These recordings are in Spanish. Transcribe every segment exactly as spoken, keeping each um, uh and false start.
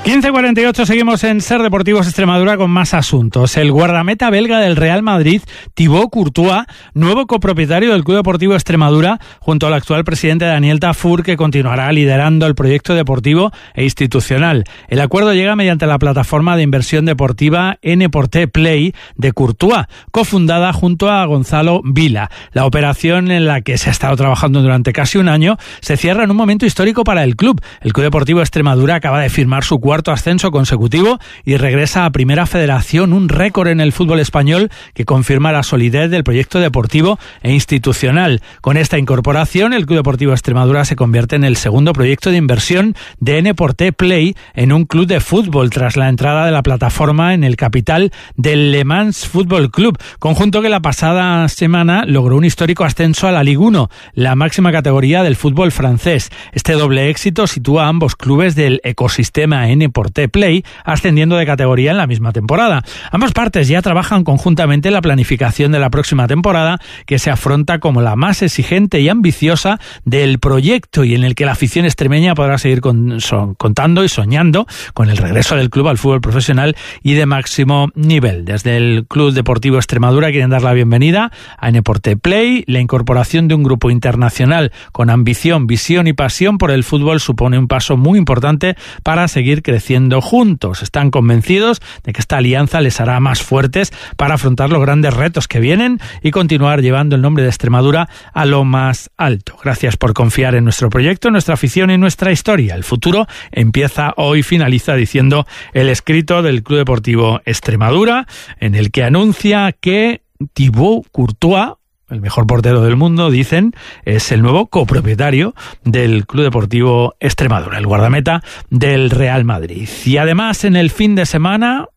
quince cuarenta y ocho, seguimos en Ser Deportivos Extremadura con más asuntos. El guardameta belga del Real Madrid, Thibaut Courtois, nuevo copropietario del Club Deportivo Extremadura, junto al actual presidente Daniel Tafur, que continuará liderando el proyecto deportivo e institucional. El acuerdo llega mediante la plataforma de inversión deportiva N por T Play de Courtois, cofundada junto a Gonzalo Vila. La operación, en la que se ha estado trabajando durante casi un año, se cierra en un momento histórico para el club. El Club Deportivo Extremadura acaba de firmar su cuarto ascenso consecutivo y regresa a Primera Federación, un récord en el fútbol español que confirma la solidez del proyecto deportivo e institucional. Con esta incorporación, el Club Deportivo Extremadura se convierte en el segundo proyecto de inversión de N por T Play en un club de fútbol, tras la entrada de la plataforma en el capital del Le Mans Fútbol Club, conjunto que la pasada semana logró un histórico ascenso a la Ligue uno, la máxima categoría del fútbol francés. Este doble éxito sitúa a ambos clubes del ecosistema N por T Play ascendiendo de categoría en la misma temporada. Ambas partes ya trabajan conjuntamente en la planificación de la próxima temporada, que se afronta como la más exigente y ambiciosa del proyecto, y en el que la afición extremeña podrá seguir con, son, contando y soñando con el regreso del club al fútbol profesional y de máximo nivel. Desde el Club Deportivo Extremadura quieren dar la bienvenida a N por T Play. La incorporación de un grupo internacional con ambición, visión y pasión por el fútbol supone un paso muy importante para seguir creciendo juntos. Están convencidos de que esta alianza les hará más fuertes para afrontar los grandes retos que vienen y continuar llevando el nombre de Extremadura a lo más alto. Gracias por confiar en nuestro proyecto, en nuestra afición y en nuestra historia. El futuro empieza hoy, finaliza diciendo el escrito del Club Deportivo Extremadura, en el que anuncia que Thibaut Courtois, el mejor portero del mundo, dicen, es el nuevo copropietario del Club Deportivo Extremadura, el guardameta del Real Madrid. Y además, en el fin de semana,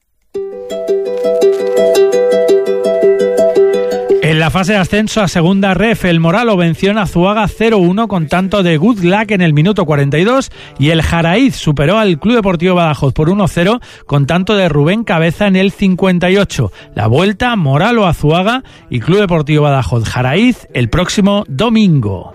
en la fase de ascenso a Segunda Ref, el Moralo venció en Azuaga cero uno con tanto de Good Luck en el minuto cuarenta y dos, y el Jaraíz superó al Club Deportivo Badajoz por uno cero con tanto de Rubén Cabeza en el cincuenta y ocho. La vuelta, Moralo Azuaga y Club Deportivo Badajoz Jaraíz el próximo domingo.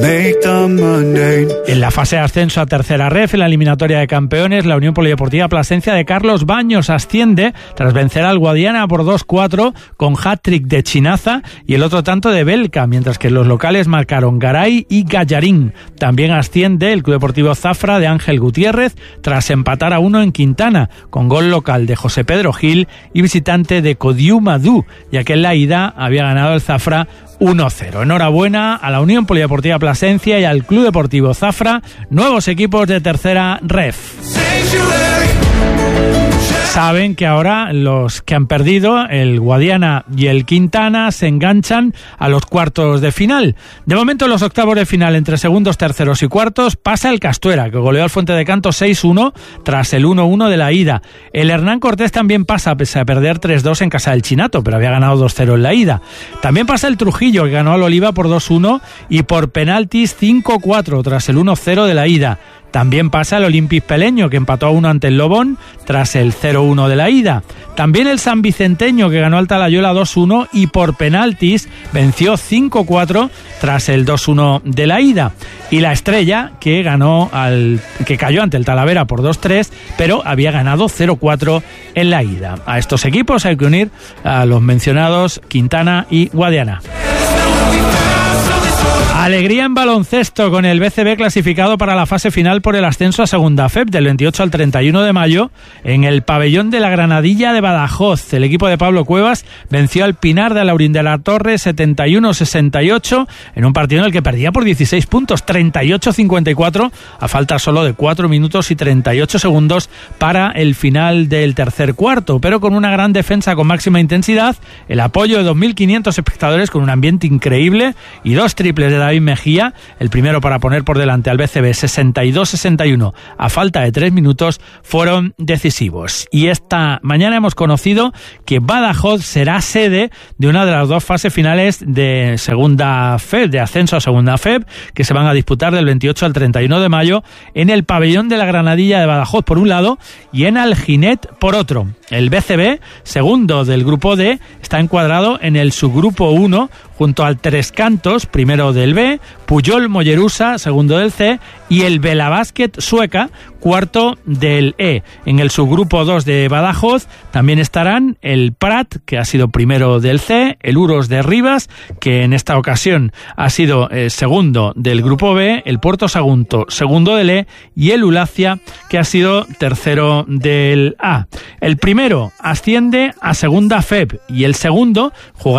En la fase de ascenso a Tercera Ref, en la eliminatoria de campeones, la Unión Polideportiva Plasencia de Carlos Baños asciende tras vencer al Guadiana por dos cuatro con hat-trick de Chinaza y el otro tanto de Belka, mientras que los locales marcaron Garay y Gallarín. También asciende el Club Deportivo Zafra de Ángel Gutiérrez tras empatar a uno en Quintana, con gol local de José Pedro Gil y visitante de Codiu Madú, ya que en la ida había ganado el Zafra uno cero. Enhorabuena a la Unión Polideportiva Plasencia y al Club Deportivo Zafra, nuevos equipos de Tercera Ref. Saben que ahora los que han perdido, el Guadiana y el Quintana, se enganchan a los cuartos de final. De momento, en los octavos de final, entre segundos, terceros y cuartos, pasa el Castuera, que goleó al Fuente de Canto seis uno tras el uno uno de la ida. El Hernán Cortés también pasa, pese a perder tres dos en casa del Chinato, pero había ganado dos cero en la ida. También pasa el Trujillo, que ganó al Oliva por dos uno y por penaltis cinco cuatro tras el uno cero de la ida. También pasa el Olympique Peleño, que empató a uno ante el Lobón tras el cero uno de la ida. También el San Vicenteño, que ganó al Talayola dos uno y por penaltis venció cinco cuatro tras el dos uno de la ida. Y la Estrella, que ganó al que cayó ante el Talavera por dos tres, pero había ganado cero cuatro en la ida. A estos equipos hay que unir a los mencionados Quintana y Guadiana. Alegría en baloncesto con el B C B clasificado para la fase final por el ascenso a Segunda F E P del veintiocho al treinta y uno de mayo en el pabellón de la Granadilla de Badajoz. El equipo de Pablo Cuevas venció al Pinar de Laurín de la Torre setenta y uno sesenta y ocho en un partido en el que perdía por dieciséis puntos, treinta y ocho cincuenta y cuatro, a falta solo de cuatro minutos y treinta y ocho segundos para el final del tercer cuarto, pero con una gran defensa con máxima intensidad, el apoyo de dos mil quinientos espectadores con un ambiente increíble y dos triples de David Mejía, el primero para poner por delante al B C B sesenta y dos sesenta y uno a falta de tres minutos, fueron decisivos. Y esta mañana hemos conocido que Badajoz será sede de una de las dos fases finales de Segunda F E P, de ascenso a Segunda F E P, que se van a disputar del veintiocho al treinta y uno de mayo en el pabellón de la Granadilla de Badajoz por un lado y en Alginet por otro. El B C B, segundo del grupo D, está encuadrado en el subgrupo uno junto al Tres Cantos, primero del B, Puyol Mollerusa, segundo del C, y el Vela Basket Sueca, cuarto del E. En el subgrupo dos de Badajoz también estarán el Prat, que ha sido primero del C, el Uros de Rivas, que en esta ocasión ha sido eh, segundo del grupo B, el Puerto Sagunto, segundo del E, y el Ulacia, que ha sido tercero del A. El primero asciende a segunda F E B y el segundo jugará